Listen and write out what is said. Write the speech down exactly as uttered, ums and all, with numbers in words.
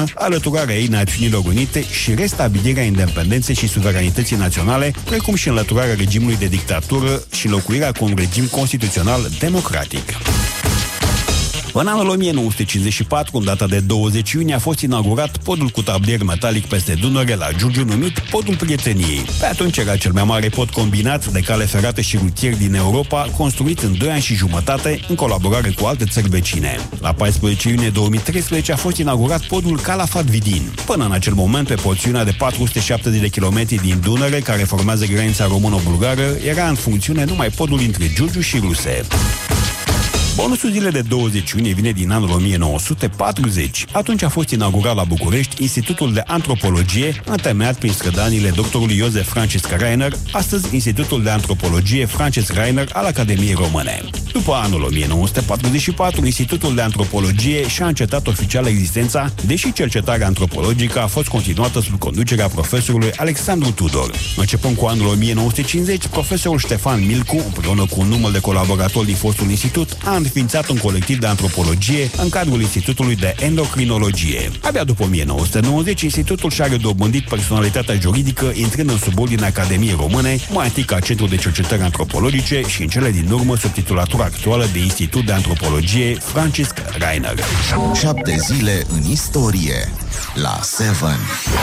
alăturarea ei Națiunilor Unite și restabilirea independenței și suveranității naționale, precum și înlăturarea regimului de dictatură și înlocuirea cu un regim constituțional democratic. În anul o mie nouă sute cincizeci și patru, în data de douăzeci iunie, a fost inaugurat podul cu tablier metalic peste Dunăre la Giurgiu, numit Podul Prieteniei. Pe atunci era cel mai mare pod combinat de cale ferată și rutier din Europa, construit în doi ani și jumătate, în colaborare cu alte țări vecine. La paisprezece iunie două mii treisprezece a fost inaugurat podul Calafat-Vidin. Până în acel moment, pe porțiunea de patru sute șaptezeci de kilometri din Dunăre, care formează granița româno-bulgară, era în funcțiune numai podul între Giurgiu și Ruse. Bonusul zilei de douăzeci iunie vine din anul o mie nouă sute patruzeci. Atunci a fost inaugurat la București Institutul de Antropologie, întemeiat prin strădanile doctorului Iosef Francesc Rainer, astăzi Institutul de Antropologie Francesc Rainer al Academiei Române. După anul o mie nouă sute patruzeci și patru, Institutul de Antropologie și-a încetat oficial existența, deși cercetarea antropologică a fost continuată sub conducerea profesorului Alexandru Tudor. Începând cu anul o mie nouă sute cincizeci, profesorul Ștefan Milcu, împreună cu un număr de colaboratori din fostul institut, a înființat un colectiv de antropologie în cadrul Institutului de Endocrinologie. Abia după o mie nouă sute nouăzeci, institutul și-a redobândit personalitatea juridică, intrând în subordinea Academiei Române, mai întâi ca Centru de Cercetări Antropologice și în cele din urmă sub titulatura actuală de Institut de Antropologie Francesc Rainer. Șapte zile în istorie la Seven.